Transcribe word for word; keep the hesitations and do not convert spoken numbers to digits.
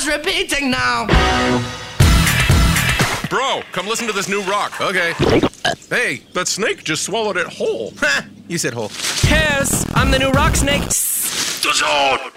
just repeating now. Bro, come listen to this new rock. Okay. Hey, that snake just swallowed it whole. You said whole. Yes, I'm the new rock snake. The Zone!